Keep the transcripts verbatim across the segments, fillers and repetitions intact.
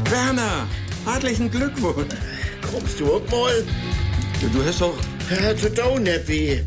Werner, herzlichen Glückwunsch. Kommst du auch mal? Du, du hast doch... Ja, zu tun, Happy.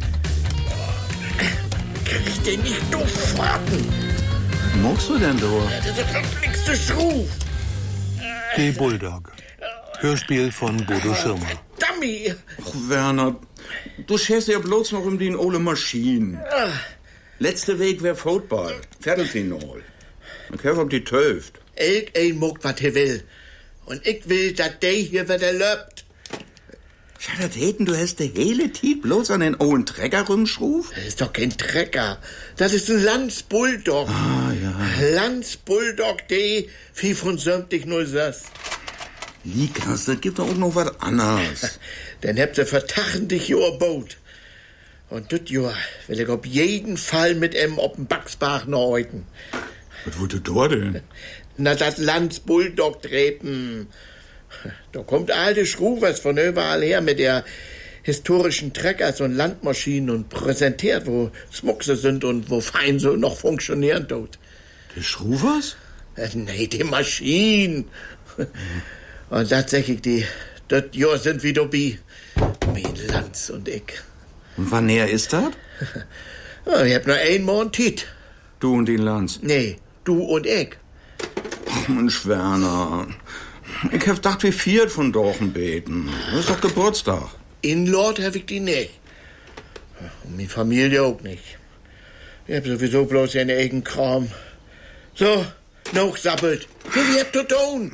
Krieg den nicht doof Fahrten. Was magst du denn, du? Das ist der verflixte Schruf. Die Bulldog. Hörspiel von Bodo Schirmer. Dummy. Ach, Werner, du scherst ja bloß noch um die ole Maschinen. Letzte Weg wär Football. Viertelfinal. Ich hoffe, ob die töft. Ich ein muck, was er will. Und ich will, dass der hier wieder löbt. Schau, das hätten, du hast de hele Tiet bloß an den ollen Trecker rumschruf? Das ist doch kein Trecker. Das ist ein Landsbulldog. Ah, ja. Landsbulldog, die fünfundsiebzig null sechs. Likas, das gibt doch auch noch was anderes. Dann habt ihr vertachendig Jahr Boot. Und das Jahr will ich auf jeden Fall mit em op den Buxbach noch heute. Was wollt ihr da denn? Na, das Landsbulldog treten. Da kommt alte Schruvers von überall her mit der historischen Treckers und Landmaschinen und präsentiert, wo Smuckse sind und wo fein so noch funktionieren tut. Die Schruvers? Äh, nee, die Maschinen. Und tatsächlich, die, das Jahr sind wie dabei. Mein Lanz und ich. Und wann näher ist das? Ja, ich hab nur einmal einen Tit. Du und den Lanz. Nee, du und ich. Ach, Mensch, Werner. Ich hab gedacht, wir viert von Dorchen beten. Das ist doch Geburtstag. In Lord hab ich die nicht. Und meine Familie auch nicht. Ich hab sowieso bloß ihren eigenen Kram. So, noch sappelt. So wie habt ihr tun.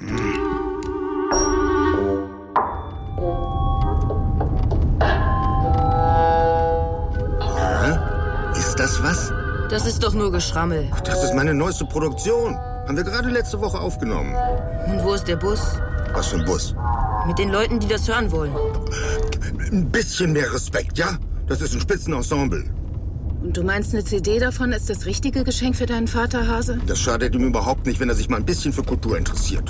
Na, ist das was? Das ist doch nur Geschrammel. Ach, das ist meine neueste Produktion. Haben wir gerade letzte Woche aufgenommen. Und wo ist der Bus? Was für ein Bus? Mit den Leuten, die das hören wollen. Ein bisschen mehr Respekt, ja? Das ist ein Spitzenensemble. Und du meinst, eine C D davon ist das richtige Geschenk für deinen Vater, Hase? Das schadet ihm überhaupt nicht, wenn er sich mal ein bisschen für Kultur interessiert.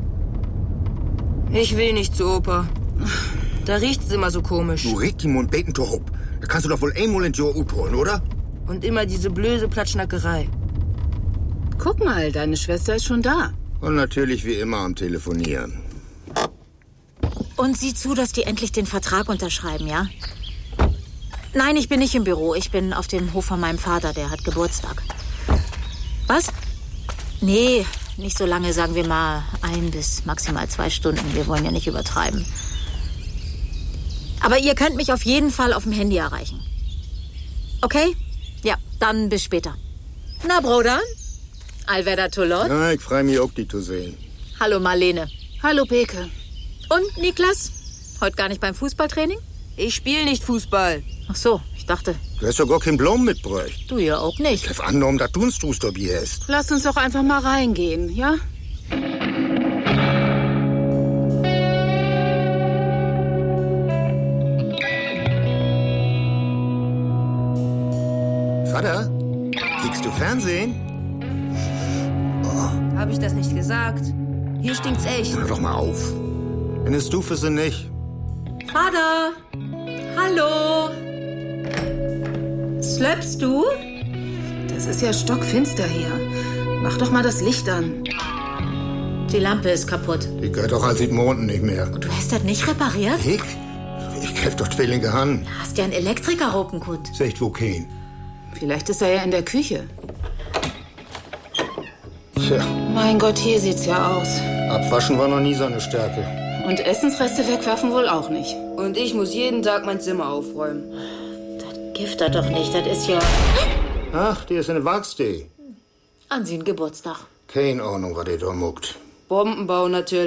Ich will nicht zur Oper. Da riecht's immer so komisch. Du redst ihm und beten to hob. Da kannst du doch wohl einmal in die Jahr holen, oder? Und immer diese blöde Platschnackerei. Guck mal, deine Schwester ist schon da. Und natürlich wie immer am Telefonieren. Und sieh zu, dass die endlich den Vertrag unterschreiben, ja? Nein, ich bin nicht im Büro. Ich bin auf dem Hof von meinem Vater, der hat Geburtstag. Was? Nee, nicht so lange, sagen wir mal ein bis maximal zwei Stunden. Wir wollen ja nicht übertreiben. Aber ihr könnt mich auf jeden Fall auf dem Handy erreichen. Okay? Ja, dann bis später. Na, Bruder? Alverda Tolot? Ja, ich freue mich auch, die zu sehen. Hallo, Marlene. Hallo, Beke. Und, Niklas? Heute gar nicht beim Fußballtraining? Ich spiele nicht Fußball. Ach so, ich dachte... Du hast doch gar keinen Blom mitgebracht. Du ja auch nicht. Ich habe angenommen, dass du uns tust, dabei hast. Lass uns doch einfach mal reingehen, ja? Vater, kriegst du Fernsehen? Oh. Hab ich das nicht gesagt? Hier stinkt's echt. Hör doch mal auf. Eine Stufe sind nicht. Vater! Hallo! Slöpst du? Das ist ja stockfinster hier. Mach doch mal das Licht an. Die Lampe ist kaputt. Die gehört doch als seit Monaten nicht mehr. Und du hast das nicht repariert? Ich? Ich greif doch Zwillinge an. Du hast ja einen Elektriker ruckend. Secht wo kein. Vielleicht ist er ja in der Küche. Tja. Mein Gott, hier sieht's ja aus. Abwaschen war noch nie seine Stärke. Und Essensreste wegwerfen wohl auch nicht. Und ich muss jeden Tag mein Zimmer aufräumen. Das gibt er doch nicht, das ist ja... Ach, die ist eine Wachsdee. An sie ein Geburtstag. Keine Ahnung, was ihr da muckt. Bombenbau natürlich.